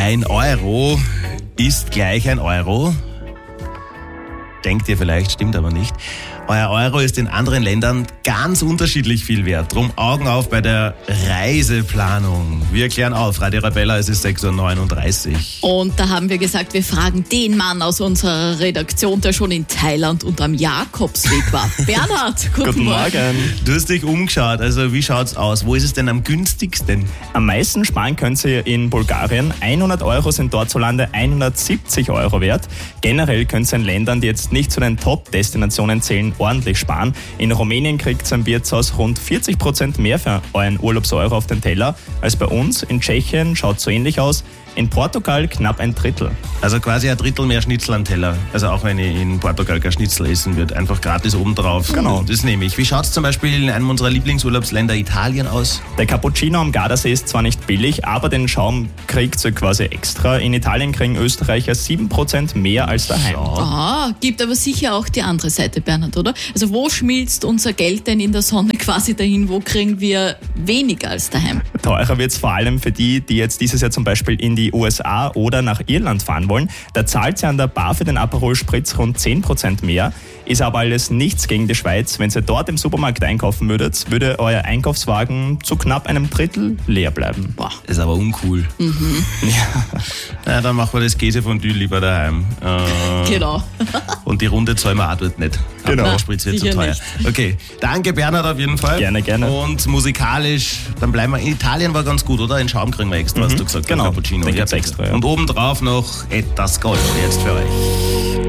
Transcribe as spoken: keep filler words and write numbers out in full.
Ein Euro ist gleich ein Euro. Denkt ihr vielleicht, stimmt aber nicht. Euer Euro ist in anderen Ländern ganz unterschiedlich viel wert. Drum Augen auf bei der Reiseplanung. Wir klären auf. Radio Arabella, es ist sechs Uhr neununddreißig. Und da haben wir gesagt, wir fragen den Mann aus unserer Redaktion, der schon in Thailand und am Jakobsweg war. Bernhard, guten, Guten Morgen. Morgen. Du hast dich umgeschaut. Also wie schaut's aus? Wo ist es denn am günstigsten? Am meisten sparen könnt ihr in Bulgarien. hundert Euro sind dort zulande hundertsiebzig Euro wert. Generell könnt ihr in Ländern, die jetzt nicht zu den Top-Destinationen zählen, ordentlich sparen. In Rumänien kriegt ihr im Wirtshaus rund vierzig Prozent mehr für euren Urlaubseuro auf den Teller als bei uns. In Tschechien schaut es so ähnlich aus. In Portugal knapp ein Drittel. Also quasi ein Drittel mehr Schnitzel am Teller. Also auch wenn ich in Portugal kein Schnitzel essen würde, einfach gratis obendrauf. Genau. Das nehme ich. Wie schaut es zum Beispiel in einem unserer Lieblingsurlaubsländer Italien aus? Der Cappuccino am Gardasee ist zwar nicht billig, aber den Schaum kriegt ihr quasi extra. In Italien kriegen Österreicher sieben Prozent mehr als daheim. Ah, gibt aber sicher auch die andere Seite, Bernhard, oder? Also wo schmilzt unser Geld denn in der Sonne quasi dahin? Wo kriegen wir weniger als daheim? Teurer wird es vor allem für die, die jetzt dieses Jahr zum Beispiel in die U S A oder nach Irland fahren wollen. Da zahlt ihr an der Bar für den Aperol Spritz rund zehn Prozent mehr. Ist aber alles nichts gegen die Schweiz. Wenn ihr dort im Supermarkt einkaufen würdet, würde euer Einkaufswagen zu knapp einem Drittel leer bleiben. Boah. Das ist aber uncool. Mhm. Ja. Na, dann machen wir das Käsefondue lieber daheim. Äh, Genau. Und die Runde zahlen wir auch dort nicht. Genau. Der Spritz wird zu Sicher teuer. nicht. Okay, danke Bernhard auf jeden Fall. Gerne, gerne. Und musikalisch, dann bleiben wir. In Italien war ganz gut, oder? In Schaum kriegen wir extra, hast du gesagt. Genau. Cappuccino. Den Ja, gibt's bitte. extra, ja. Und obendrauf noch etwas Gold jetzt für euch.